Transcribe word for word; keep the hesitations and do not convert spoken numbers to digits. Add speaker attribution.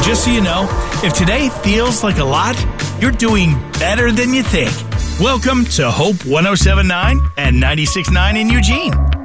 Speaker 1: just so you know, if today feels like a lot, you're doing better than you think. Welcome to Hope one oh seven point nine and ninety-six point nine in Eugene.